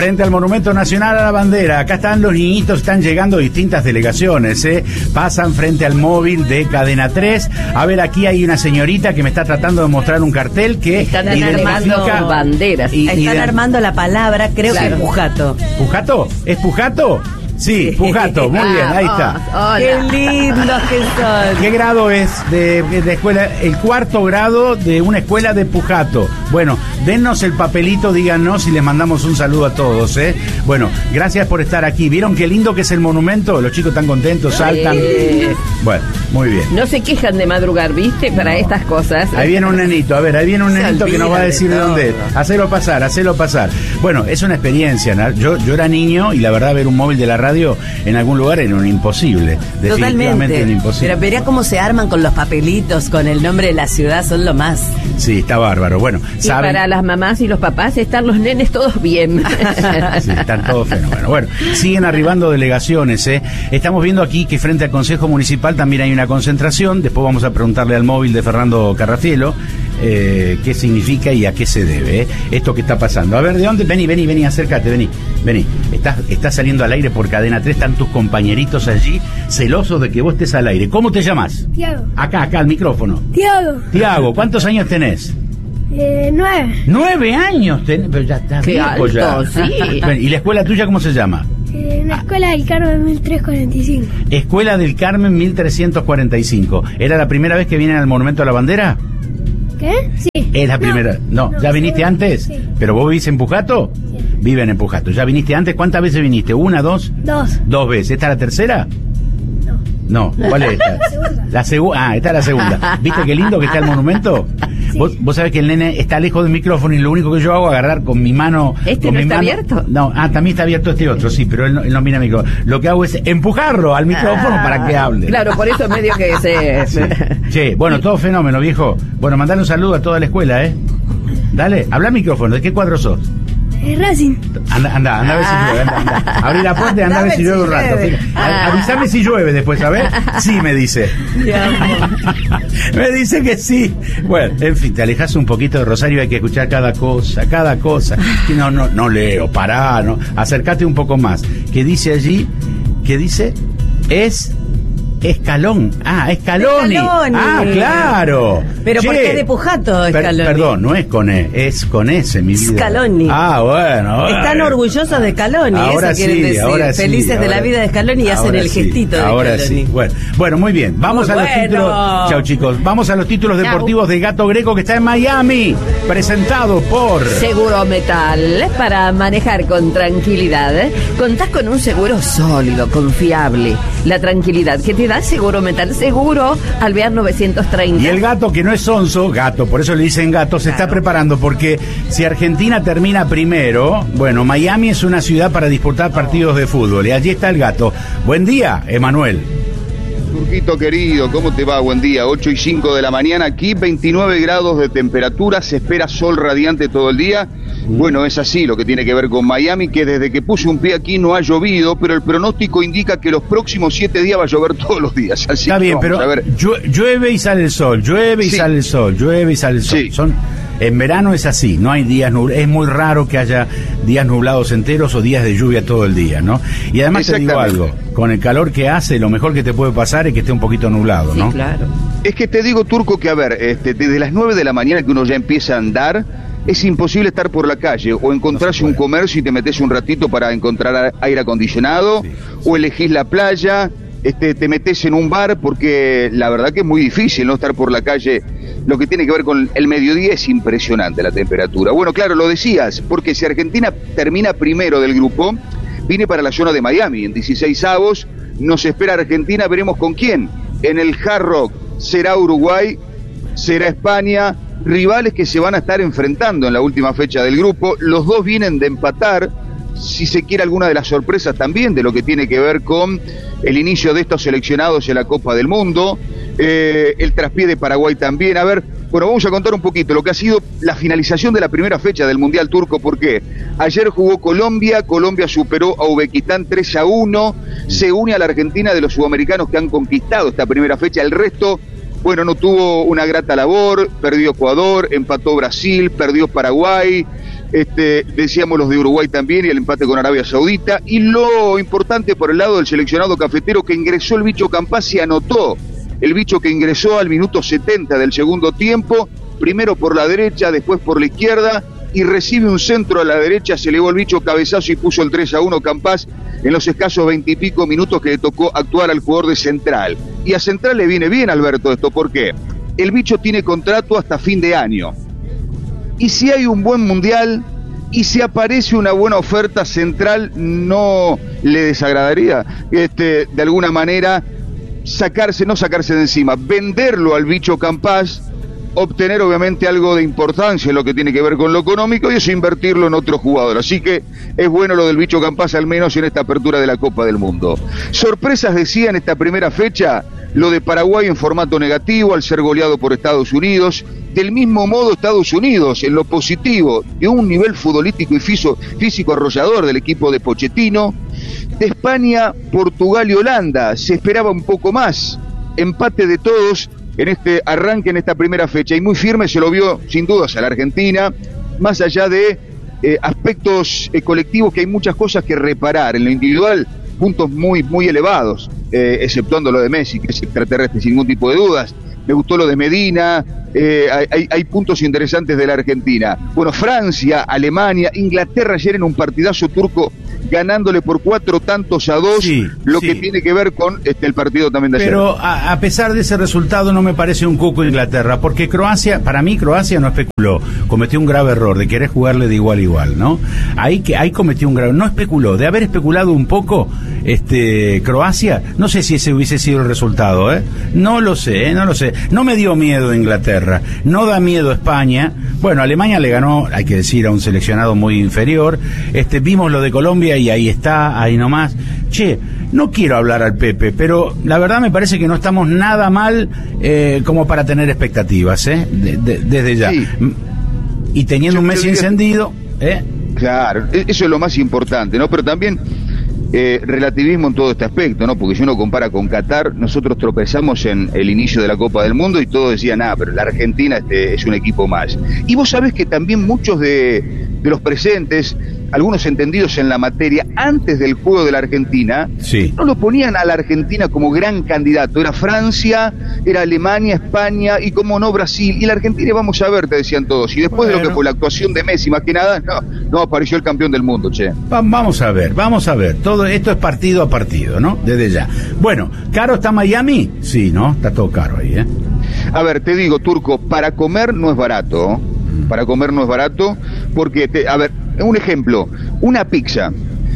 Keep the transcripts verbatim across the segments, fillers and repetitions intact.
frente al Monumento Nacional a la Bandera. Acá están los niñitos, están llegando distintas delegaciones, ¿eh? Pasan frente al móvil de Cadena tres. A ver, aquí hay una señorita que me está tratando de mostrar un cartel que están armando banderas. Y, están y armando la palabra, creo claro. que es Pujato. ¿Pujato? ¿Es Pujato? Sí, Pujato, muy bien, ahí está. Oh, qué lindos que son. ¿Qué grado es de, de escuela? El cuarto grado de una escuela de Pujato. Bueno, dennos el papelito, díganos y les mandamos un saludo a todos, ¿eh? Bueno, gracias por estar aquí. ¿Vieron qué lindo que es el monumento? Los chicos están contentos, saltan. Eh. Bueno, muy bien. No se quejan de madrugar, ¿viste? Para no. estas cosas. Ahí viene un nenito, a ver, ahí viene un nenito que nos va a decir de, de dónde es. Hacelo pasar, hacelo pasar. Bueno, es una experiencia, ¿no? Yo, yo era niño y la verdad ver un móvil de la radio en algún lugar era un imposible. Definitivamente un imposible. Pero verá cómo se arman con los papelitos, con el nombre de la ciudad, son lo más. Sí, está bárbaro. Bueno, y ¿saben? Para las mamás y los papás están los nenes todos bien. Sí, están todos fenómenos. Bueno, siguen arribando delegaciones, ¿eh? Estamos viendo aquí que frente al Consejo Municipal también hay una concentración. Después vamos a preguntarle al móvil de Fernando Carrafielo eh, qué significa y a qué se debe, ¿eh? Esto que está pasando. A ver, ¿de dónde? Vení, vení, vení, acércate, vení, vení. Estás, estás saliendo al aire por Cadena tres, están tus compañeritos allí, celosos de que vos estés al aire. ¿Cómo te llamas? Tiago. Acá, acá, al micrófono. Tiago. Tiago, ¿cuántos años tenés? Eh, nueve. ¿Nueve años tenés? Pero ya estás Qué viejo alto, ya. Sí. ¿Y la escuela tuya cómo se llama? Eh, la Escuela del Carmen mil trescientos cuarenta y cinco. Escuela del Carmen mil trescientos cuarenta y cinco. ¿Era la primera vez que vienen al Monumento a la Bandera? ¿Qué? Sí. Es la primera. No, no, ¿ya viniste antes? Sí. ¿Pero vos vivís en Pujato? Sí. Viven en Pujato. ¿Ya viniste antes? ¿Cuántas veces viniste? ¿Una, dos? Dos. Dos veces. ¿Esta es la tercera? No. No. ¿Cuál es esta? La segunda. La segunda. Ah, esta es la segunda. ¿Viste qué lindo que está el monumento? Sí. ¿Vos, vos sabés que el nene está lejos del micrófono y lo único que yo hago es agarrar con mi mano... ¿Este con no mi está mano, abierto? No, ah, también está abierto este otro, sí, pero él no, él no mira el micrófono. Lo que hago es empujarlo al micrófono Ah, para que hable. Claro, por eso medio que se... Sí. Che, bueno, todo fenómeno, viejo. Bueno, mandale un saludo a toda la escuela, ¿eh? Dale, habla al micrófono. ¿De qué cuadro sos? Eh, Racing. Anda, anda, anda a ver si llueve, anda, anda. Abrí la puerta y anda a ver si llueve un rato. A- Avísame si llueve después, a ver. Sí, me dice. Me dice que sí. Bueno, en fin, te alejas un poquito de Rosario, hay que escuchar cada cosa, cada cosa. Y no, no, no leo, pará, no. Acércate un poco más. ¿Qué dice allí? ¿Qué dice? Es... Escalón. Ah, Scaloni. Scaloni. Ah, claro. Pero Che, ¿por qué de Pujato, per- Scaloni? Perdón, no es con E, es con S, mi vida. Scaloni. Ah, bueno. Están bueno. orgullosos de Scaloni, Ahora eso quieren sí, decir. ahora sí, Felices de ahora- la vida de Scaloni y hacen ahora el sí, gestito de ahora Scaloni. sí. Bueno, bueno, muy bien. Vamos Muy a los bueno. títulos. Chao, chicos. Vamos a los títulos Chau. deportivos de Gato Greco, que está en Miami, presentado por Seguro Metal, para manejar con tranquilidad. ¿eh? Contás con un seguro sólido, confiable. La tranquilidad que te da Seguro Metal. Seguro Alvear novecientos treinta. Y el gato, que no es sonso, gato, por eso le dicen gato, se está preparando, porque si Argentina termina primero, bueno, Miami es una ciudad para disputar partidos de fútbol, y allí está el gato. Buen día, Emanuel. Turquito querido, ¿cómo te va? Buen día, ocho y cinco de la mañana, aquí veintinueve grados de temperatura, se espera sol radiante todo el día. Bueno, es así lo que tiene que ver con Miami, que desde que puse un pie aquí no ha llovido, pero el pronóstico indica que los próximos siete días va a llover todos los días. Así Está que bien, vamos pero a ver. llue- llueve y sale el sol, llueve y Sí. sale el sol, llueve y sale el sol. Sí. Son, en verano es así, no hay días nublados, es muy raro que haya días nublados enteros o días de lluvia todo el día, ¿no? Y además te digo algo, con el calor que hace, lo mejor que te puede pasar es que esté un poquito nublado, ¿no? Sí, claro. Es que te digo, Turco, que a ver, este, desde las nueve de la mañana que uno ya empieza a andar, es imposible estar por la calle o encontrarse No se un puede. comercio y te metes un ratito para encontrar a- aire acondicionado, Sí. o elegís la playa, este, te metes en un bar, porque la verdad que es muy difícil no estar por la calle. Lo que tiene que ver con el mediodía es impresionante la temperatura. Bueno, claro, lo decías, porque si Argentina termina primero del grupo, viene para la zona de Miami, en dieciséis avos, nos espera Argentina, veremos con quién. En el Hard Rock será Uruguay, será España, rivales que se van a estar enfrentando en la última fecha del grupo. Los dos vienen de empatar, si se quiere alguna de las sorpresas también de lo que tiene que ver con el inicio de estos seleccionados en la Copa del Mundo, eh, el traspié de Paraguay también. A ver, bueno, vamos a contar un poquito lo que ha sido la finalización de la primera fecha del Mundial Turco, porque ayer jugó Colombia, Colombia superó a Uzbekistán tres a uno, se une a la Argentina de los sudamericanos que han conquistado esta primera fecha, el resto bueno, no tuvo una grata labor, perdió Ecuador, empató Brasil, perdió Paraguay, este, decíamos los de Uruguay también y el empate con Arabia Saudita, y lo importante por el lado del seleccionado cafetero, que ingresó el bicho Campás y anotó, el bicho que ingresó al minuto setenta del segundo tiempo, primero por la derecha, después por la izquierda, y recibe un centro a la derecha, se elevó el bicho cabezazo y puso el tres a uno Campás en los escasos veintipico minutos que le tocó actuar al jugador de Central. Y a Central le viene bien, Alberto, esto, ¿por qué? El bicho tiene contrato hasta fin de año. Y si hay un buen mundial, y si aparece una buena oferta, Central no le desagradaría, este, de alguna manera, sacarse, no sacarse de encima, venderlo al bicho Campás, obtener obviamente algo de importancia en lo que tiene que ver con lo económico y eso invertirlo en otro jugador. Así que es bueno lo del bicho Campás, al menos en esta apertura de la Copa del Mundo. Sorpresas, decía, en esta primera fecha, lo de Paraguay en formato negativo al ser goleado por Estados Unidos. Del mismo modo, Estados Unidos en lo positivo, de un nivel futbolístico y físico, físico arrollador del equipo de Pochettino. De España, Portugal y Holanda se esperaba un poco más, empate de todos en este arranque, en esta primera fecha, y muy firme se lo vio sin dudas a la Argentina, más allá de eh, aspectos eh, colectivos, que hay muchas cosas que reparar. En lo individual, puntos muy, muy elevados, eh, exceptuando lo de Messi, que es extraterrestre sin ningún tipo de dudas. Me gustó lo de Medina, eh, hay, hay puntos interesantes de la Argentina. Bueno, Francia, Alemania, Inglaterra ayer en un partidazo turco, ganándole por cuatro tantos a dos, sí, lo sí. que tiene que ver con este, el partido también de ayer. Pero a, a pesar de ese resultado no me parece un cuco Inglaterra, porque Croacia, para mí Croacia no especuló, cometió un grave error de querer jugarle de igual a igual, ¿no? Ahí que ahí cometió un grave, no especuló, de haber especulado un poco, este Croacia, no sé si ese hubiese sido el resultado, ¿eh? No lo sé, ¿eh? no lo sé. No me dio miedo Inglaterra, no da miedo España. Bueno, Alemania le ganó, hay que decir, a un seleccionado muy inferior. Este, vimos lo de Colombia y ahí está, ahí nomás. Che, no quiero hablar al Pepe, pero la verdad me parece que no estamos nada mal eh, como para tener expectativas, ¿eh? De, de, desde ya. Sí. Y teniendo Yo un Messi encendido, ¿eh? Claro, eso es lo más importante, ¿no? Pero también eh, relativismo en todo este aspecto, ¿no? Porque si uno compara con Qatar, nosotros tropezamos en el inicio de la Copa del Mundo y todos decían, ah, pero la Argentina este, es un equipo más. Y vos sabés que también muchos de, de los presentes, algunos entendidos en la materia, antes del juego de la Argentina, sí. no lo ponían a la Argentina como gran candidato. Era Francia, era Alemania, España y, como no, Brasil. Y la Argentina, vamos a ver, te decían todos. Y después bueno. de lo que fue la actuación de Messi, más que nada, no, no apareció el campeón del mundo, che. Va, vamos a ver, vamos a ver. Todo esto es partido a partido, ¿no? Desde ya. Bueno, ¿caro está Miami? Sí, ¿no? Está todo caro ahí, ¿eh? A ver, te digo, Turco, para comer no es barato. Para comer no es barato, porque, te, a ver, un ejemplo, una pizza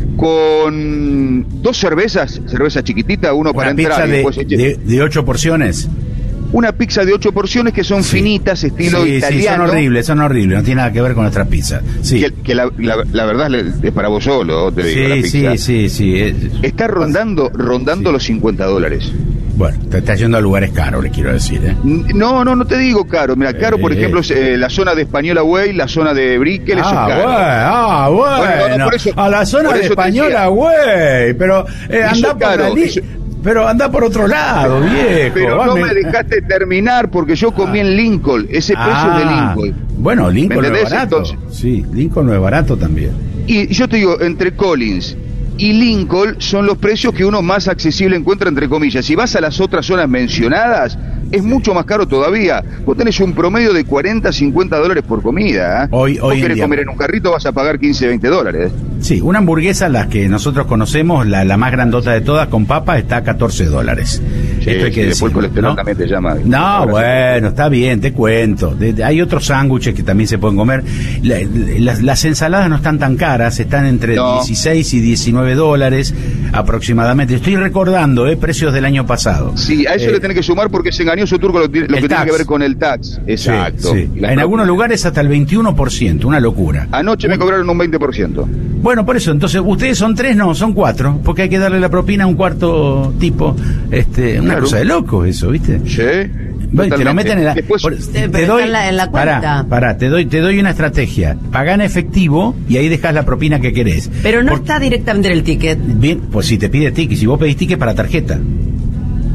con dos cervezas, cerveza chiquitita, uno una para pizza entrar. De, y después de, de ocho porciones. Una pizza de ocho porciones que son sí. finitas, estilo sí, italiano. Sí, son horribles, son horribles, no tiene nada que ver con nuestras pizzas. Sí. Que, que la, la, la verdad es para vos solo, te digo, sí, la pizza. Sí, sí, sí. Es, Está rondando, rondando sí. los cincuenta dólares. Bueno, te estás yendo a lugares caros, le quiero decir, ¿eh? No, no, no te digo caro. Mira, caro, por eh. ejemplo, es, eh, la zona de Española Way, la zona de Brickell, ah, eso es caro. Güey, ah, bueno. bueno no, no, eso, a la zona de Española Way, pero eh, anda por caro, la eso... Pero anda por otro lado, viejo. Pero va, no me... me dejaste terminar porque yo comí ah. en Lincoln. Ese precio ah. es de Lincoln. Bueno, Lincoln no es barato. Entonces, sí, Lincoln no es barato también. Y yo te digo, entre Collins y Lincoln son los precios que uno más accesible encuentra, entre comillas. Si vas a las otras zonas mencionadas, es mucho más caro todavía. Vos tenés un promedio de cuarenta, cincuenta dólares por comida. ¿eh? Hoy, hoy Vos querés día... comer en un carrito, vas a pagar quince, veinte dólares. Sí, una hamburguesa, las que nosotros conocemos, la, la más grandota de todas, con papa, está a catorce dólares. Sí, Esto hay que sí, decir, después el colesterol ¿no? también te llama. No, bueno, está bien, te cuento. De, de, hay otros sándwiches que también se pueden comer. La, la, las ensaladas no están tan caras, están entre no. dieciséis y diecinueve dólares aproximadamente. Estoy recordando, ¿eh? Precios del año pasado. Sí, a eso eh, le tenés que sumar porque es engañoso, Turco, lo, lo que tax. tiene que ver con el tax. Exacto. Sí, sí. En algunos lugares hasta el veintiuno por ciento, una locura. Anoche me cobraron un veinte por ciento. Bueno, por eso, entonces, ustedes son tres, no, son cuatro, porque hay que darle la propina a un cuarto tipo, este, una claro. cosa de loco eso, ¿viste? Sí. Bueno, te lo meten en la... Después, por, te, te doy, en la, en la cuenta. Pará, pará, te doy, te doy una estrategia. Pagá en efectivo y ahí dejás la propina que querés. Pero no por, está directamente en el ticket. Bien, pues si te pide ticket, si vos pedís ticket para tarjeta.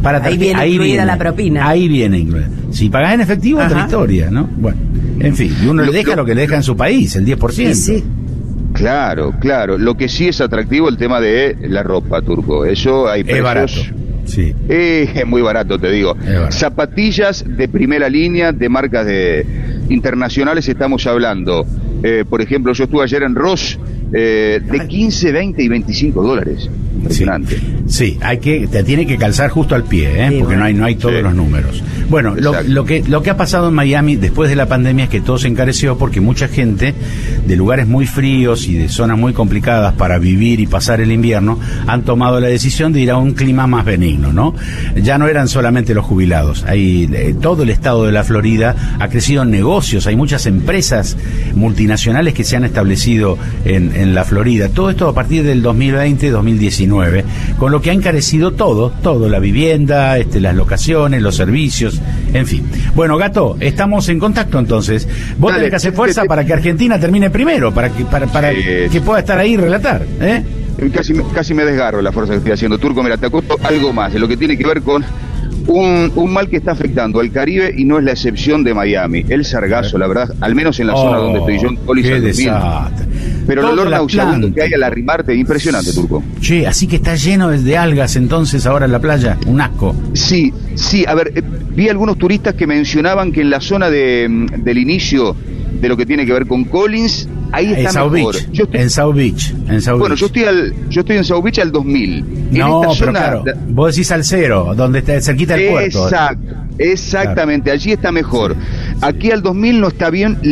Para ahí viene ahí incluida viene, la propina. Ahí viene incluida. Si pagás en efectivo, Ajá. otra historia, ¿no? Bueno, en fin, y uno Lo- le deja lo- lo que le deja en su país, el diez por ciento. Sí, sí. Claro, claro. Lo que sí es atractivo el tema de la ropa, Turco. Eso hay Es precios. barato. Sí. Eh, es muy barato, te digo. Es barato. Zapatillas de primera línea, de marcas de internacionales estamos hablando. Eh, por ejemplo, yo estuve ayer en Ross, eh, de quince, veinte y veinticinco dólares. Impresionante. Sí, hay que, te tiene que calzar justo al pie, ¿eh? Sí, porque bueno. no hay, no hay todos Sí. los números. Bueno, lo, Exacto. lo que, lo que ha pasado en Miami después de la pandemia es que todo se encareció porque mucha gente de lugares muy fríos y de zonas muy complicadas para vivir y pasar el invierno han tomado la decisión de ir a un clima más benigno, ¿no? Ya no eran solamente los jubilados, hay, eh, todo el estado de la Florida ha crecido en negocios, hay muchas empresas multinacionales que se han establecido en, en la Florida, todo esto a partir del dos mil veinte, dos mil diecinueve, con lo que ha encarecido todo, todo, la vivienda, este, las locaciones, los servicios, en fin. Bueno, Gato, estamos en contacto entonces. Vos Dale, tenés que hacer te- fuerza te- para que Argentina termine primero, para que para, para Sí. que pueda estar ahí y relatar, ¿eh? Casi, me- casi me desgarro la fuerza que estoy haciendo. Turco, mira, te acoto algo más, de lo que tiene que ver con un, un mal que está afectando al Caribe y no es la excepción de Miami. El sargazo, la verdad, al menos en la zona donde estoy yo, en Collins, qué al dos mil. desastre. Pero el Todo olor el nauseabundo Atlántico. que hay al arrimarte, impresionante, Turco. Che, así que está lleno de, de algas entonces ahora en la playa, un asco. Sí, sí, a ver, eh, vi algunos turistas que mencionaban que en la zona de, mm, del inicio de lo que tiene que ver con Collins, ahí En está South mejor. Beach, Yo estoy- en South Beach, en South bueno, Beach. yo estoy al, yo estoy en South Beach al dos mil. No, en esta pero zona, claro, vos decís al cero, donde está cerquita del puerto. Exacto, exactamente, allí está mejor. Aquí al dos mil no está bien.